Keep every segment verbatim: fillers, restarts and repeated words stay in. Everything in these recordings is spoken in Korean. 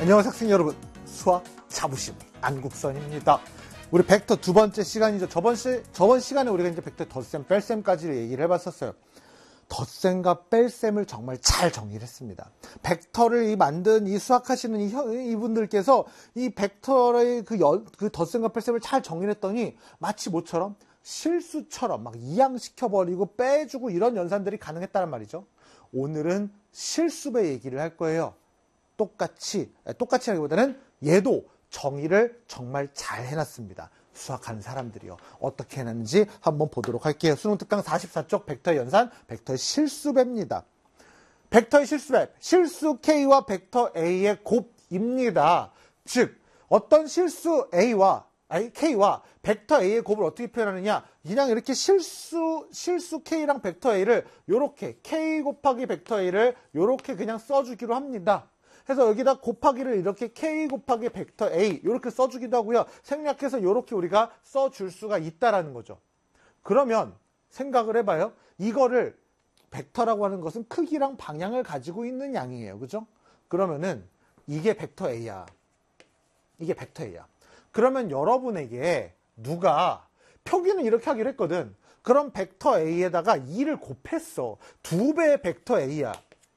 안녕하세요 학생 여러분, 수학 자부심 안국선입니다. 우리 벡터 두 번째 시간이죠. 저번, 시, 저번 시간에 우리가 이제 벡터 덧셈, 뺄셈까지 얘기를 해봤었어요. 덧셈과 뺄셈을 정말 잘 정리를 했습니다. 벡터를 이 만든 이 수학하시는 이 형, 이분들께서 이 벡터의 그, 연, 그 덧셈과 뺄셈을 잘 정리를 했더니 마치 뭐처럼 실수처럼 막 이양시켜버리고 빼주고 이런 연산들이 가능했다는 말이죠. 오늘은 실수배 얘기를 할 거예요. 똑같이, 똑같이 하기보다는 얘도 정의를 정말 잘 해놨습니다. 수학하는 사람들이요. 어떻게 해놨는지 한번 보도록 할게요. 수능 특강 사십사 쪽 벡터의 연산, 벡터의 실수배입니다. 벡터의 실수배, 실수 K와 벡터 A의 곱입니다. 즉, 어떤 실수 A와, 아니, K와 벡터 A의 곱을 어떻게 표현하느냐? 그냥 이렇게 실수, 실수 K랑 벡터 A를 요렇게 K 곱하기 벡터 A를 요렇게 그냥 써주기로 합니다. 그래서 여기다 곱하기를 이렇게 K 곱하기 벡터 A 이렇게 써주기도 하고요. 생략해서 이렇게 우리가 써줄 수가 있다라는 거죠. 그러면 생각을 해봐요. 이거를 벡터라고 하는 것은 크기랑 방향을 가지고 있는 양이에요. 그죠? 그러면은 이게 벡터 A야. 이게 벡터 A야. 그러면 여러분에게 누가 표기는 이렇게 하기로 했거든. 그럼 벡터 A에다가 이를 곱했어. 두 배의 벡터 A야.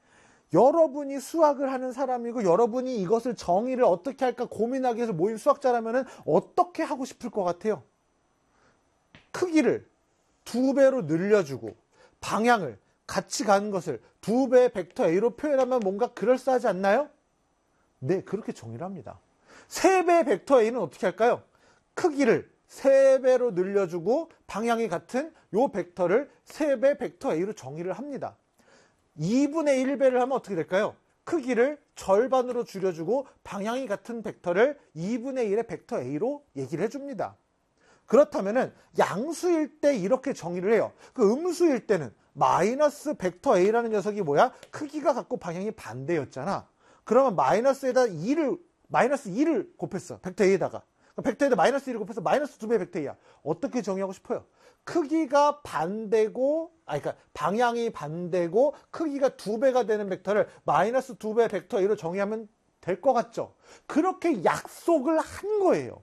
여러분이 수학을 하는 사람이고 여러분이 이것을 정의를 어떻게 할까 고민하기 위해서 모인 수학자라면 어떻게 하고 싶을 것 같아요? 크기를 두 배로 늘려주고 방향을 같이 가는 것을 두 배의 벡터 A로 표현하면 뭔가 그럴싸하지 않나요? 네, 그렇게 정의를 합니다. 세 배의 벡터 A는 어떻게 할까요? 크기를 세 배로 늘려주고 방향이 같은 요 벡터를 세 배 벡터 A로 정의를 합니다. 이분의 일 배를 하면 어떻게 될까요? 크기를 절반으로 줄여주고 방향이 같은 벡터를 이분의 일의 벡터 A로 얘기를 해줍니다. 그렇다면은 양수일 때 이렇게 정의를 해요. 그 음수일 때는 마이너스 벡터 A라는 녀석이 뭐야? 크기가 같고 방향이 반대였잖아. 그러면 마이너스에다 이를, 마이너스 이를 곱했어. 벡터 A에다가. 벡터 A에다 마이너스 일을 곱해서 마이너스 두 배의 벡터 A야. 어떻게 정의하고 싶어요? 크기가 반대고, 아니, 그러니까 방향이 반대고 크기가 두 배가 되는 벡터를 마이너스 두 배의 벡터 A로 정의하면 될 것 같죠? 그렇게 약속을 한 거예요.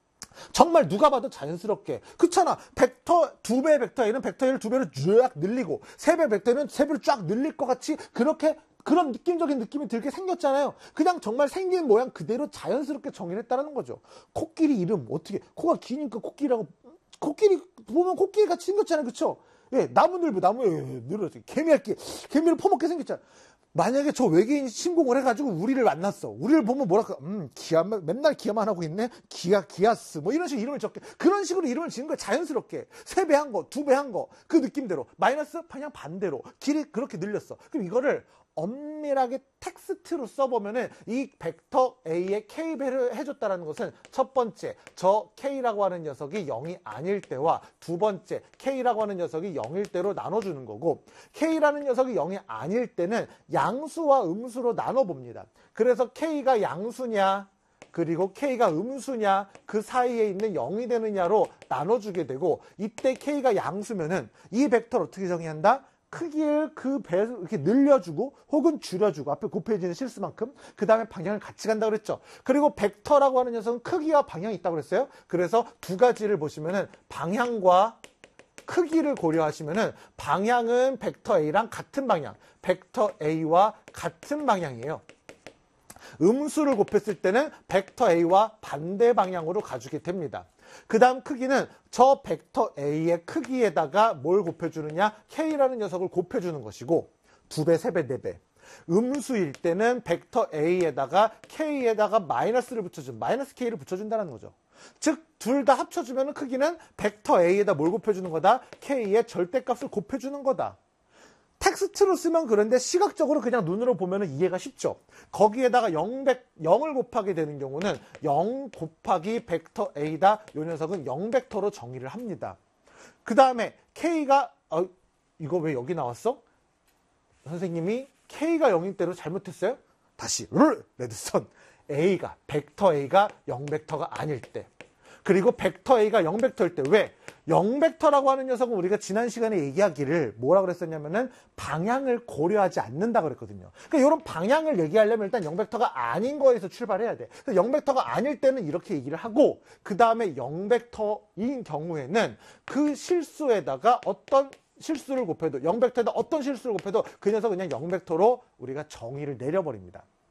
정말 누가 봐도 자연스럽게. 그렇잖아. 벡터 두 배의 벡터 A는 벡터 A를 두 배로 쫙 늘리고 세 배의 벡터 A는 세 배로 쫙 늘릴 것 같이 그렇게 그런 느낌적인 느낌이 들게 생겼잖아요. 그냥 정말 생긴 모양 그대로 자연스럽게 정의를 했다는 거죠. 코끼리 이름 어떻게, 코가 기니까 코끼리라고, 코끼리 보면 코끼리 같이 생겼잖아요. 그쵸? 예, 나무늘보, 나무, 예, 늘었어요. 개미할게, 개미를 퍼먹게 생겼잖아. 만약에 저 외계인이 침공을 해가지고 우리를 만났어. 우리를 보면 뭐랄까, 음, 기아, 맨날 기아만 하고 있네? 기아, 기아스. 뭐 이런 식으로 이름을 적게. 그런 식으로 이름을 지은 거야. 자연스럽게. 세 배 한 거, 두 배 한 거. 그 느낌대로. 마이너스 방향 반대로. 길이 그렇게 늘렸어. 그럼 이거를 엄밀하게 텍스트로 써보면은 이 벡터 A의 K배를 해줬다는 것은 첫 번째, 저 K라고 하는 녀석이 영이 아닐 때와 두 번째, K라고 하는 녀석이 영일 때로 나눠주는 거고, K라는 녀석이 영이 아닐 때는 양수와 음수로 나눠봅니다. 그래서 K가 양수냐, 그리고 K가 음수냐, 그 사이에 있는 영이 되느냐로 나눠주게 되고, 이때 K가 양수면은 이 벡터를 어떻게 정의한다? 크기를 그 배를 이렇게 늘려주고 혹은 줄여주고 앞에 곱해지는 실수만큼 그 다음에 방향을 같이 간다고 그랬죠. 그리고 벡터라고 하는 녀석은 크기와 방향이 있다고 그랬어요. 그래서 두 가지를 보시면은 방향과 크기를 고려하시면은 방향은 벡터 A랑 같은 방향, 벡터 A와 같은 방향이에요. 음수를 곱했을 때는 벡터 A와 반대 방향으로 가주게 됩니다. 그 다음 크기는 저 벡터 A의 크기에다가 뭘 곱해주느냐? K라는 녀석을 곱해주는 것이고, 두 배, 세 배, 네 배. 음수일 때는 벡터 A에다가 K에다가 마이너스를 붙여준, 마이너스 K를 붙여준다는 거죠. 즉, 둘 다 합쳐주면 크기는 벡터 A에다 뭘 곱해주는 거다? K의 절대값을 곱해주는 거다. 텍스트로 쓰면 그런데 시각적으로 그냥 눈으로 보면 이해가 쉽죠. 거기에다가 영, 영을 곱하게 되는 경우는 영 곱하기 벡터 A다. 이 녀석은 영 벡터로 정의를 합니다. 그 다음에 K가 어, 이거 왜 여기 나왔어? 선생님이 K가 영일 때로 잘못했어요? 다시 룰 레드선 A가 벡터 A가 영 벡터가 아닐 때, 그리고 벡터 A가 영 벡터일 때. 왜? 영 벡터라고 하는 녀석은 우리가 지난 시간에 얘기하기를 뭐라 그랬었냐면은 방향을 고려하지 않는다 그랬거든요. 그러니까 이런 방향을 얘기하려면 일단 영 벡터가 아닌 거에서 출발해야 돼. 그래서 영 벡터가 아닐 때는 이렇게 얘기를 하고, 그 다음에 영 벡터인 경우에는 그 실수에다가 어떤 실수를 곱해도, 영 벡터에다 어떤 실수를 곱해도 그 녀석 그냥 영 벡터로 우리가 정의를 내려버립니다.